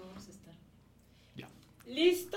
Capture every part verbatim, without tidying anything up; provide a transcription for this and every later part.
Vamos a estar. Ya. ¿Listo?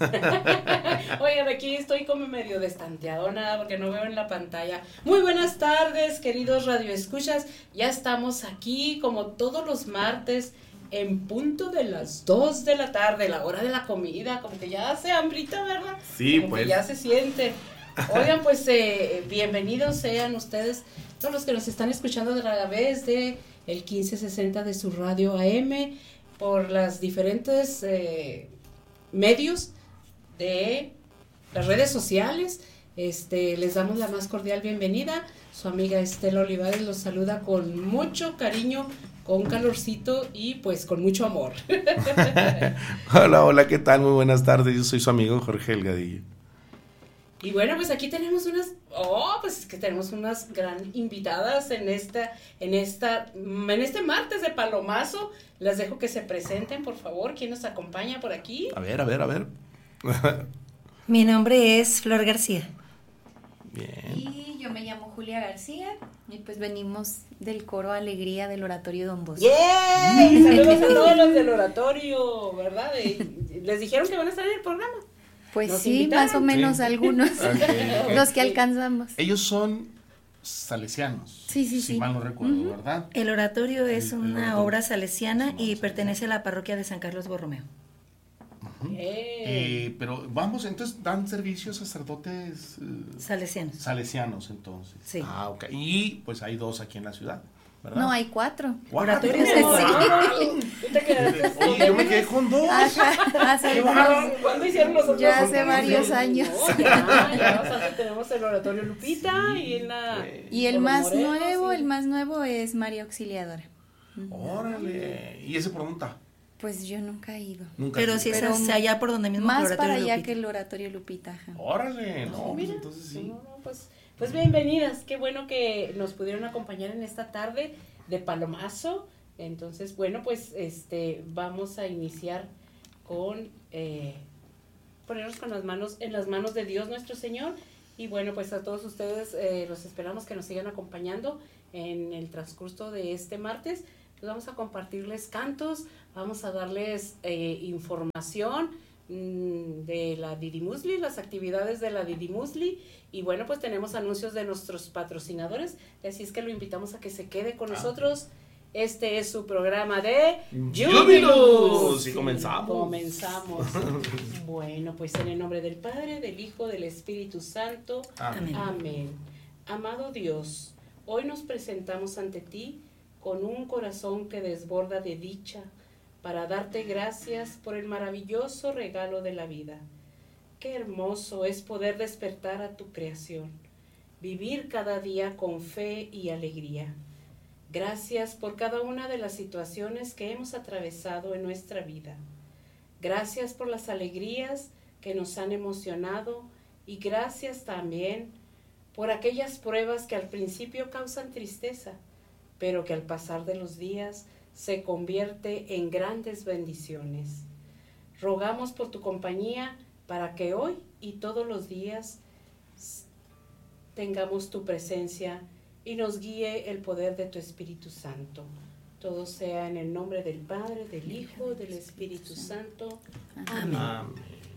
Oigan, aquí estoy como medio destanteadona porque no veo en la pantalla. Muy buenas tardes, queridos radioescuchas. Ya estamos aquí como todos los martes en punto de las dos de la tarde, la hora de la comida, como que ya hace hambrita, ¿verdad? Sí, como pues. que ya se siente. Oigan, pues eh, bienvenidos sean ustedes, todos los que nos están escuchando a través de el quince sesenta de su radio A M, por las diferentes eh, medios de las redes sociales. Este, les damos la más cordial bienvenida. Su amiga Estela Olivares los saluda con mucho cariño, con calorcito y pues con mucho amor. Hola, hola, ¿qué tal? Muy buenas tardes. Yo soy su amigo Jorge Delgadillo. Y bueno, pues aquí tenemos unas, oh, pues es que tenemos unas gran invitadas en esta, en esta, en este martes de Palomazo. Las dejo que se presenten, por favor. ¿Quién nos acompaña por aquí? A ver, a ver, a ver. Mi nombre es Flor García. Bien. Y yo me llamo Julia García y pues venimos del coro Alegría del Oratorio Don Bosco. ¡Yay! Saludos a todos los del oratorio, ¿verdad? Y les dijeron que van a estar en el programa. Pues ¿Nos sí, invitaron? más o menos Sí. algunos, Okay. los que alcanzamos. Ellos son salesianos. Sí, sí, si sí. mal no recuerdo, Ujú. ¿verdad? El oratorio es El- el una oratorio. obra salesiana Sí, y vamos a pertenece a la parroquia de San Carlos Borromeo. Ujú. Eh. Eh, pero vamos, entonces dan servicios sacerdotes eh, Salesianos. salesianos, entonces. Sí. Ah, ok. Y pues hay dos aquí en la ciudad, ¿verdad? No, hay cuatro. ¡Cuatro! oratorio No, Sí. no, no, tú te quedaste- Oye, yo me quedé con dos. Ajá, hace ¡Qué algunos- bárbaro! ¿Cuándo hicieron los otros? Ya dos? hace varios No, años. ya, ya, o sea, tenemos el oratorio Lupita Sí, y en la... güey. Y el por más Morelos, nuevo, sí. el más nuevo es María Auxiliadora. Órale. ¿Y ese pregunta? Pues yo nunca he ido. Nunca. Pero si es Pero hacia allá por donde mismo que el Más oratorio para allá Lupita. que el Oratorio Lupita. Ajá. Órale, no, No, pues mira, entonces sí. no, no, pues, pues bienvenidas, qué bueno que nos pudieron acompañar en esta tarde de Palomazo. Entonces, bueno, pues este vamos a iniciar con eh, ponernos con las manos en las manos de Dios nuestro Señor. Y bueno, pues a todos ustedes eh, los esperamos que nos sigan acompañando en el transcurso de este martes. Pues vamos a compartirles cantos, vamos a darles eh, información mmm, de la Didimusli, las actividades de la Didimusli. Y bueno, pues tenemos anuncios de nuestros patrocinadores, así es que lo invitamos a que se quede con Ah, nosotros. Este es su programa de Jubilus. Y comenzamos. Comenzamos. Bueno, pues en el nombre del Padre, del Hijo, del Espíritu Santo. Amén. Amén. Amado Dios, hoy nos presentamos ante ti con un corazón que desborda de dicha para darte gracias por el maravilloso regalo de la vida. Qué hermoso es poder despertar a tu creación, vivir cada día con fe y alegría. Gracias por cada una de las situaciones que hemos atravesado en nuestra vida. Gracias por las alegrías que nos han emocionado y gracias también por aquellas pruebas que al principio causan tristeza, pero que al pasar de los días se convierte en grandes bendiciones. Rogamos por tu compañía para que hoy y todos los días tengamos tu presencia y nos guíe el poder de tu Espíritu Santo. Todo sea en el nombre del Padre, del Hijo, del Espíritu Santo. Amén. Amén.